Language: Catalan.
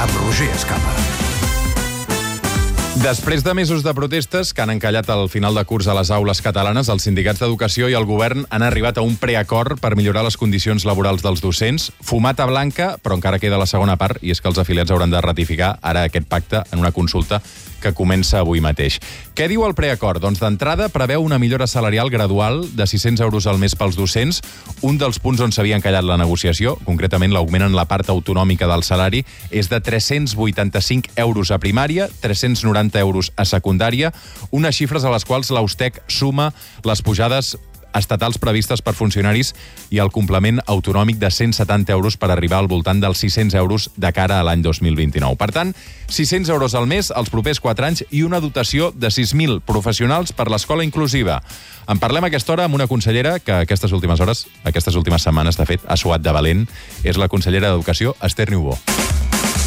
amb Roger Escapa. Després de mesos de protestes que han encallat el final de curs a les aules catalanes, els sindicats d'educació i el govern han arribat a un preacord per millorar les condicions laborals dels docents. Fumata blanca, però encara queda la segona part, i és que els afiliats hauran de ratificar ara aquest pacte en una consulta que comença avui mateix. Què diu el preacord? Doncs d'entrada preveu una millora salarial gradual de 600 euros al mes pels docents. Un dels punts on s'havia encallat la negociació, concretament l'augment en la part autonòmica del salari, és de 385 euros a primària, 390 euros a secundària, unes xifres a les quals l'Austec suma les pujades estatals previstes per funcionaris i el complement autonòmic de 170 euros per arribar al voltant dels 600 euros de cara a l'any 2029. Per tant, 600 euros al mes els propers 4 anys i una dotació de 6.000 professionals per l'escola inclusiva. En parlem a aquesta hora amb una consellera que aquestes últimes setmanes, de fet, ha suat de valent. És la consellera d'Educació, Esther Niubó.